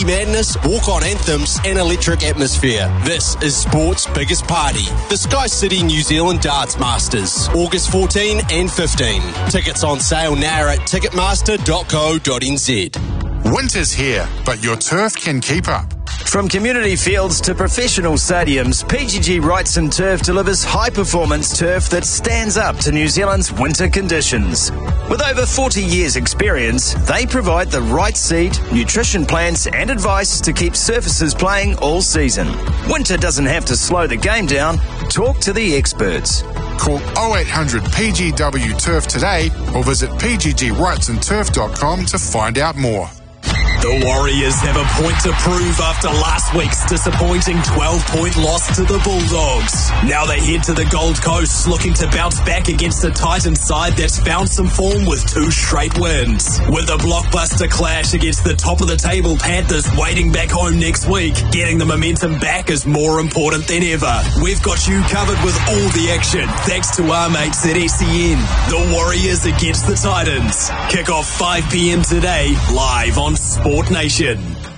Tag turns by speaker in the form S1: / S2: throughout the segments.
S1: Mardy Madness, walk-on anthems and electric atmosphere. This is sport's biggest party, the Sky City New Zealand Darts Masters, August 14 and 15. Tickets on sale now at ticketmaster.co.nz.
S2: Winter's here, but your turf can keep up.
S3: From community fields to professional stadiums, PGG Wrightson Turf delivers high-performance turf that stands up to New Zealand's winter conditions. With over 40 years' experience, they provide the right seed, nutrition plans and advice to keep surfaces playing all season. Winter doesn't have to slow the game down. Talk to the experts.
S2: Call 0800 PGW Turf today or visit pggwrightsonturf.com to find out more.
S4: The Warriors have a point to prove after last week's disappointing 12-point loss to the Bulldogs. Now they head to the Gold Coast looking to bounce back against a Titans side that's found some form with 2 straight wins. With a blockbuster clash against the top-of-the-table Panthers waiting back home next week, getting the momentum back is more important than ever. We've got you covered with all the action, thanks to our mates at SEN. The Warriors against the Titans. Kick off 5 p.m. today, live on Sport Nation.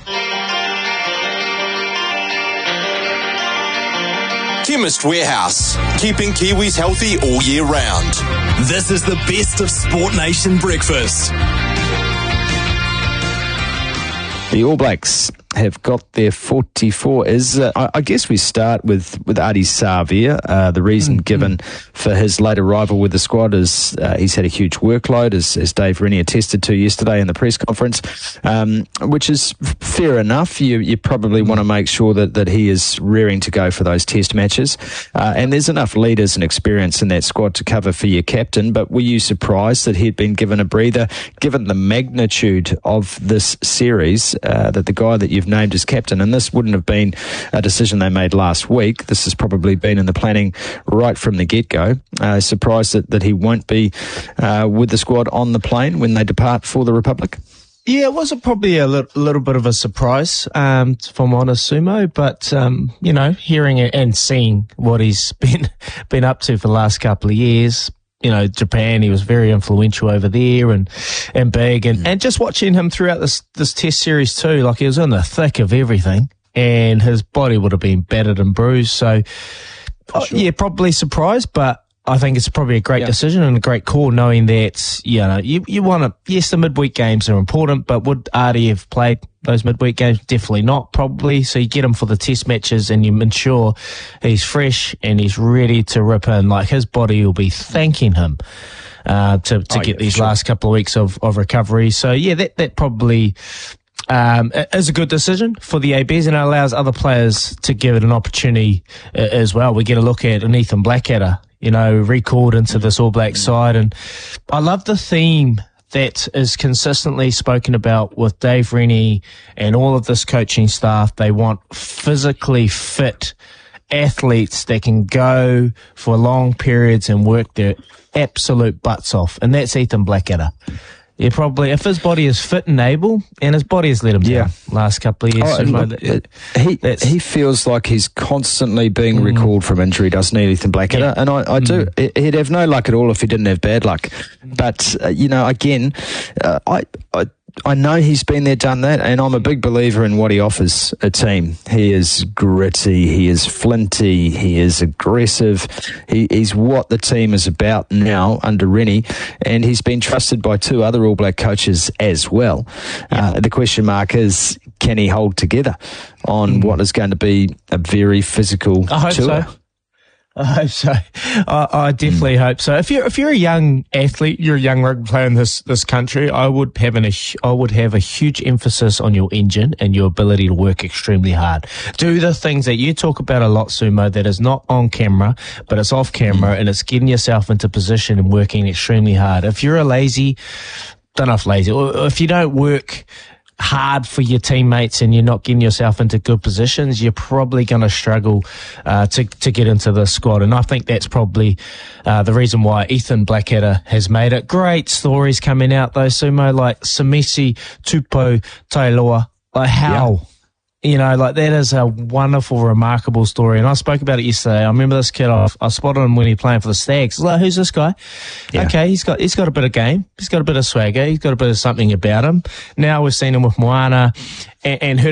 S1: Chemist Warehouse, keeping Kiwis healthy all year round.
S4: This is the best of Sport Nation breakfast.
S5: The All Blacks have got their 44. I guess we start with Ardie Savea. The reason given for his late arrival with the squad is he's had a huge workload, as Dave Rennie attested to yesterday in the press conference, which is fair enough. You probably want to make sure that he is rearing to go for those test matches. And there's enough leaders and experience in that squad to cover for your captain. But were you surprised that he'd been given a breather, given the magnitude of this series, that the guy that you've named as captain, and this wouldn't have been a decision they made last week. This has probably been in the planning right from the get-go. Surprised that he won't be with the squad on the plane when they depart for the Republic?
S6: Yeah, it was probably a little bit of a surprise, if I'm honest, Sumo, but, hearing it and seeing what he's been up to for the last couple of years, Japan, he was very influential over there and big. And just watching him throughout this test series too, like he was in the thick of everything and his body would have been battered and bruised. So, yeah, probably surprised, but I think it's probably a great decision and a great call knowing that, you want to, yes, the midweek games are important, but would Ardie have played those midweek games? Definitely not, probably. So you get him for the test matches and you ensure he's fresh and he's ready to rip in. Like his body will be thanking him to get these last couple of weeks of recovery. So yeah, that probably is a good decision for the ABs and it allows other players to give it an opportunity as well. We get a look at an Ethan Blackadder, recalled into this All Black side. And I love the theme that is consistently spoken about with Dave Rennie and all of this coaching staff. They want physically fit athletes that can go for long periods and work their absolute butts off. And that's Ethan Blackadder. Yeah, probably. If his body is fit and able, and his body has let him down last couple of years.
S5: He feels like he's constantly being recalled from injury, doesn't he, Ethan Blackadder? And I do. He'd have no luck at all if he didn't have bad luck. But, again, I know he's been there, done that, and I'm a big believer in what he offers a team. He is gritty, he is flinty, he is aggressive. He's what the team is about now under Rennie, and he's been trusted by 2 other All Black coaches as well. The question mark is, can he hold together on what is going to be a very physical tour?
S6: I hope so. I definitely hope so. If you're a young athlete, you're a young rugby player in this country, I would have a huge emphasis on your engine and your ability to work extremely hard. Do the things that you talk about a lot, Sumo, that is not on camera, but it's off camera, and it's getting yourself into position and working extremely hard. If you're or if you don't work hard for your teammates and you're not getting yourself into good positions, you're probably going to struggle to get into the squad. And I think that's probably the reason why Ethan Blackadder has made it. Great stories coming out though, Sumo, like Samisi Tupo Tailoa. Like how? That is a wonderful, remarkable story. And I spoke about it yesterday. I remember this kid, I spotted him when he playing for the Stags. Like, who's this guy? Yeah. Okay, he's got a bit of game. He's got a bit of swagger. He's got a bit of something about him. Now we've seen him with Moana and heard